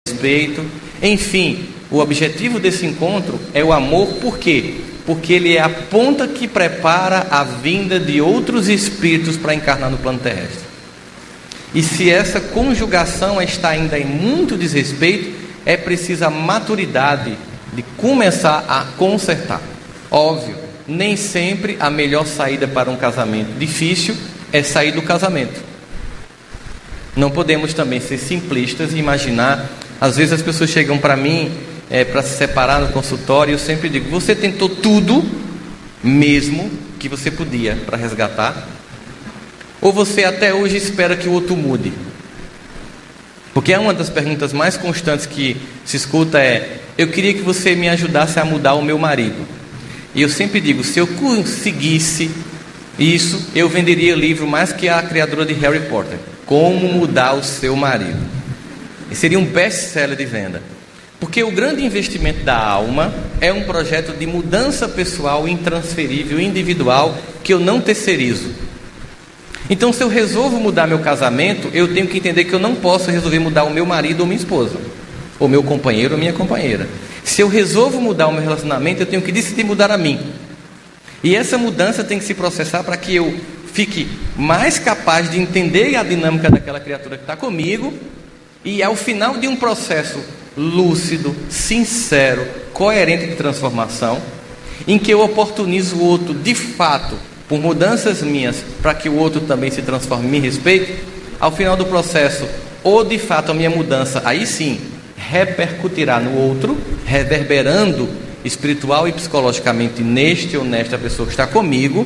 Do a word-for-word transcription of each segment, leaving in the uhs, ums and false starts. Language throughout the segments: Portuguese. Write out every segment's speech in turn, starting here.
respeito. Enfim, o objetivo desse encontro é o amor. Por quê? Porque ele é a ponta que prepara a vinda de outros espíritos para encarnar no plano terrestre. E se essa conjugação está ainda em muito desrespeito, é precisa a maturidade de começar a consertar. Óbvio, nem sempre a melhor saída para um casamento difícil é sair do casamento. Não podemos também ser simplistas e imaginar. Às vezes as pessoas chegam para mim é, para se separar no consultório, e eu sempre digo: você tentou tudo mesmo que você podia para resgatar? Ou você até hoje espera que o outro mude? Porque é uma das perguntas mais constantes que se escuta é: eu queria que você me ajudasse a mudar o meu marido. E eu sempre digo: se eu conseguisse isso, eu venderia livro mais que a criadora de Harry Potter, Como Mudar o Seu Marido. E seria um best-seller de venda. Porque o grande investimento da alma é um projeto de mudança pessoal, intransferível, individual, que eu não terceirizo. Então, se eu resolvo mudar meu casamento, eu tenho que entender que eu não posso resolver mudar o meu marido ou minha esposa, ou meu companheiro ou minha companheira. Se eu resolvo mudar o meu relacionamento, eu tenho que decidir mudar a mim. E essa mudança tem que se processar para que eu fique mais capaz de entender a dinâmica daquela criatura que está comigo, e ao final de um processo lúcido, sincero, coerente de transformação, em que eu oportunizo o outro de fato por mudanças minhas, para que o outro também se transforme em me respeite, ao final do processo, ou de fato a minha mudança, aí sim, repercutirá no outro, reverberando espiritual e psicologicamente neste ou nesta pessoa que está comigo,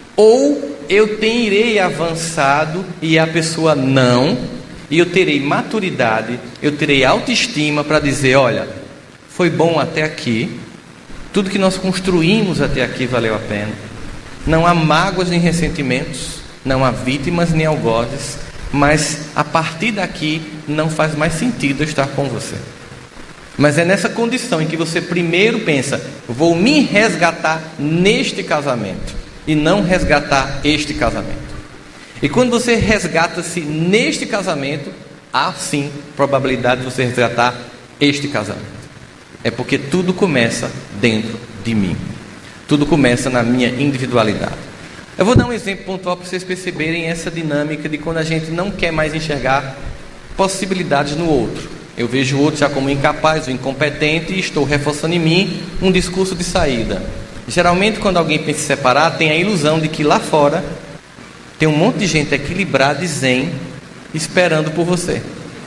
ou eu terei avançado e a pessoa não, e eu terei maturidade, eu terei autoestima para dizer: olha, foi bom até aqui, tudo que nós construímos até aqui valeu a pena, não há mágoas nem ressentimentos, não há vítimas nem algozes, mas a partir daqui não faz mais sentido eu estar com você. Mas é nessa condição em que você primeiro pensa: vou me resgatar neste casamento, e não resgatar este casamento. E quando você resgata-se neste casamento, há sim probabilidade de você resgatar este casamento. É porque tudo começa dentro de mim, tudo começa na minha individualidade. Eu vou dar um exemplo pontual para vocês perceberem essa dinâmica de quando a gente não quer mais enxergar possibilidades no outro. Eu vejo o outro já como incapaz ou incompetente e estou reforçando em mim um discurso de saída. Geralmente, quando alguém pensa em se separar, tem a ilusão de que lá fora tem um monte de gente equilibrada e zen esperando por você.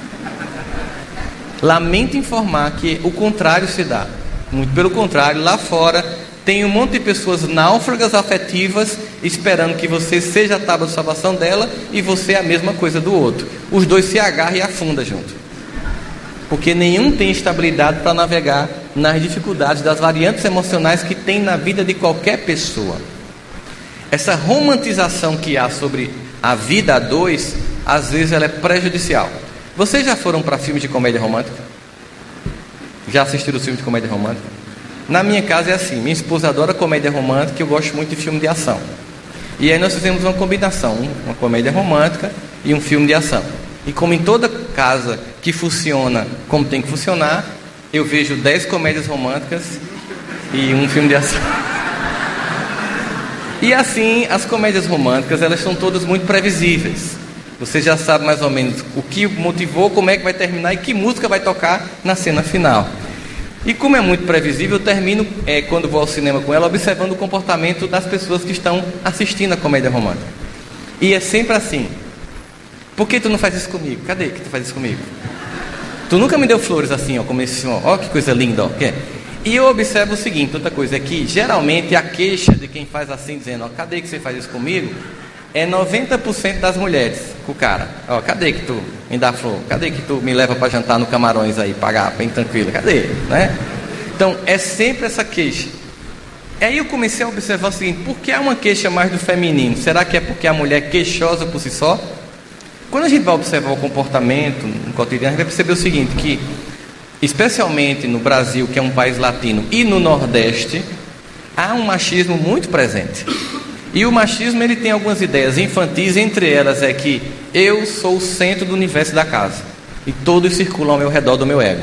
Lamento informar que o contrário se dá. Muito pelo contrário, lá fora tem um monte de pessoas náufragas afetivas esperando que você seja a tábua de salvação dela e você é a mesma coisa do outro. Os dois se agarram e afundam junto. Porque nenhum tem estabilidade para navegar nas dificuldades das variantes emocionais que tem na vida de qualquer pessoa. Essa romantização que há sobre a vida a dois, às vezes ela é prejudicial. Vocês já foram para filmes de comédia romântica? Já assistiram os filmes de comédia romântica? Na minha casa é assim: minha esposa adora comédia romântica e eu gosto muito de filme de ação. E aí nós fizemos uma combinação, uma comédia romântica e um filme de ação. E como em toda casa que funciona como tem que funcionar, eu vejo dez comédias românticas e um filme de ação. E assim, as comédias românticas, elas são todas muito previsíveis. Você já sabe mais ou menos o que motivou, como é que vai terminar e que música vai tocar na cena final. E como é muito previsível, eu termino, é, quando vou ao cinema com ela, observando o comportamento das pessoas que estão assistindo a comédia romântica. E é sempre assim: por que tu não faz isso comigo? Cadê que tu faz isso comigo? Tu nunca me deu flores assim, ó, como esse, ó, ó que coisa linda, ó, que é? E eu observo o seguinte, outra coisa é que geralmente a queixa de quem faz assim, dizendo: ó, cadê que você faz isso comigo? É noventa por cento das mulheres com o cara: ó, cadê que tu me dá flor? Cadê que tu me leva para jantar no Camarões aí, pagar, bem tranquilo? Cadê? Né? Então é sempre essa queixa. Aí eu comecei a observar o seguinte: por que há uma queixa mais do feminino? Será que é porque a mulher é queixosa por si só? Quando a gente vai observar o comportamento no cotidiano, a gente vai perceber o seguinte: que especialmente no Brasil, que é um país latino, e no Nordeste, há um machismo muito presente. E o machismo, ele tem algumas ideias infantis, entre elas é que eu sou o centro do universo da casa e todos circulam ao meu redor do meu ego.